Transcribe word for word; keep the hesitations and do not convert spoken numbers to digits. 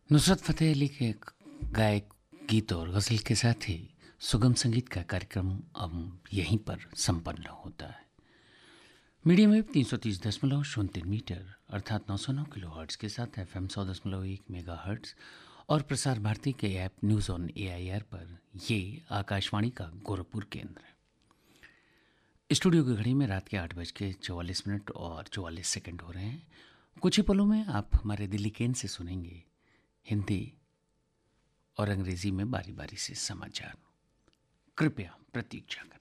नुसरत फ़तेह अली के गाए गीत और गज़ल के साथ ही सुगम संगीत का कार्यक्रम अब यहीं पर संपन्न होता है। मीडियम वेव तीन सौ तीस दशमलव शून्य तीन मीटर अर्थात नौ सौ नौ किलो हर्ट्ज के साथ एफ एम सौ दशमलव एक मेगा हर्ट्ज और प्रसार भारती के app news on A I R पर ये आकाशवाणी का गोरखपुर केंद्र है। स्टूडियो की घड़ी में रात के आठ बज के चौवालीस मिनट और चौवालीस सेकंड हो रहे हैं। कुछ ही पलों में आप हमारे दिल्ली केंद्र से सुनेंगे हिंदी और अंग्रेजी में बारी बारी से समाचार। कृपया प्रतीक्षा करें।